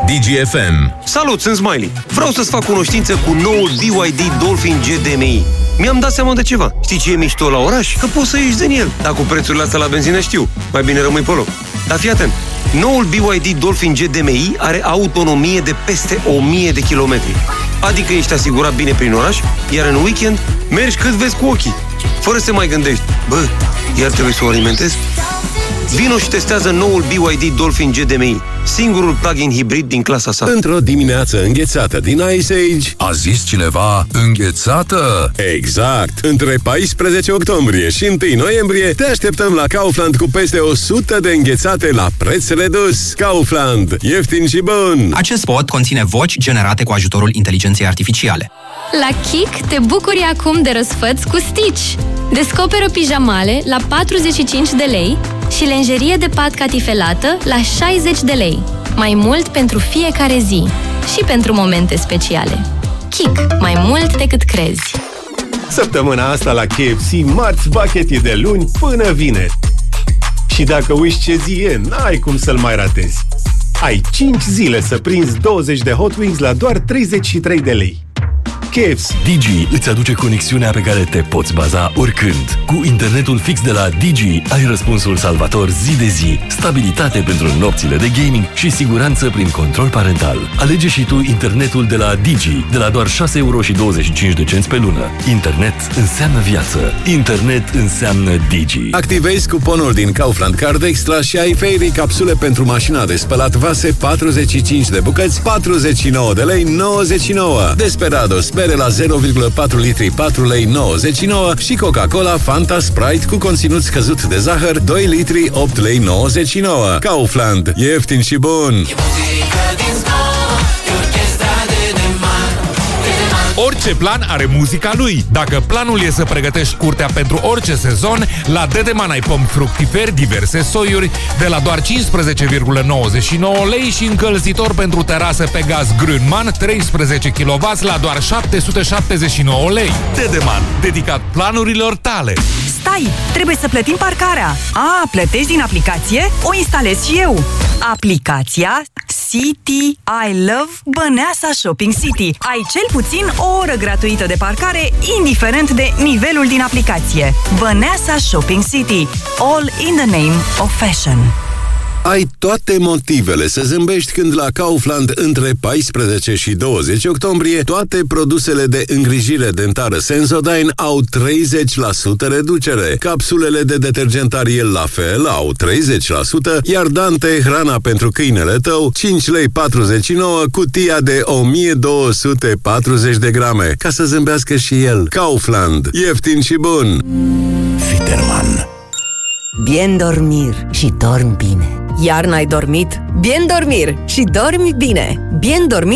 DGFM. Salut, sunt Smiley. Vreau să-ți fac cunoștință cu noul BYD Dolphin GDMI. Mi-am dat seama de ceva. Știi ce e mișto la oraș? Că poți să ieși din el. Dar cu prețurile astea la benzină știu. Mai bine rămâi pe loc. Dar fii atent. Noul BYD Dolphin GDMI are autonomie de peste 1000 de kilometri. Adică ești asigurat bine prin oraș, iar în weekend mergi cât vezi cu ochii. Fără să mai gândești, bă, iar trebuie să o alimentez? Vino și testează noul BYD Dolphin GDMI, singurul plug-in hibrid din clasa sa. Într-o dimineață înghețată din Ice Age, A zis cineva înghețată? exact, între 14 octombrie și 1 noiembrie, te așteptăm la Kaufland cu peste 100 de înghețate la preț redus. Kaufland, ieftin și bun! Acest spot conține voci generate cu ajutorul inteligenței artificiale. La Kik te bucuri acum de răsfăț cu Stitch. Descoperă pijamale la 45 de lei și lenjerie de pat catifelată la 60 de lei. Mai mult pentru fiecare zi și pentru momente speciale. Kik, mai mult decât crezi. Săptămâna asta la KFC, marți bucket e de luni până vineri. Și dacă uiți ce zi e, n-ai cum să-l mai ratezi. Ai 5 zile să prinzi 20 de Hot Wings la doar 33 de lei. KFC. Digi îți aduce conexiunea pe care te poți baza oricând. Cu internetul fix de la Digi ai răspunsul salvator zi de zi, stabilitate pentru nopțile de gaming și siguranță prin control parental. Alege și tu internetul de la Digi, de la doar 6,25 € pe lună. Internet înseamnă viață. Internet înseamnă Digi. Activezi cuponul din Kaufland Card Extra și ai Fairy capsule pentru mașina de spălat vase 45 de bucăți, 49 de lei 99. Desperados bere la 0,4 litri 4 lei 99 și Coca-Cola Fanta Sprite cu conținut scăzut de zahăr 2 litri 8 lei 99. Kaufland, ieftin și bun! Orice plan are muzica lui. Dacă planul e să pregătești curtea pentru orice sezon, la Dedeman ai pomi fructiferi diverse soiuri de la doar 15,99 lei și încălzitor pentru terasă pe gaz Grünman 13 kW la doar 779 lei. Dedeman, dedicat planurilor tale. Stai, trebuie să plătim parcarea. Plătești din aplicație? O instalez și eu. Aplicația City I Love Băneasa Shopping City. Ai cel puțin o oră gratuită de parcare, indiferent de nivelul din aplicație. Băneasa Shopping City. All in the name of fashion. Ai toate motivele să zâmbești când la Kaufland între 14 și 20 octombrie toate produsele de îngrijire dentară Sensodyne au 30% reducere. Capsulele de detergent Ariel la fel au 30%, iar Dante, hrana pentru câinele tău, 5 lei 49, cutia de 1240 de grame, ca să zâmbească și el. Kaufland, ieftin și bun! Fiterman. Bien dormir și dormi bine. Iar n-ai dormit? Bien dormir și dormi bine. Bien dormir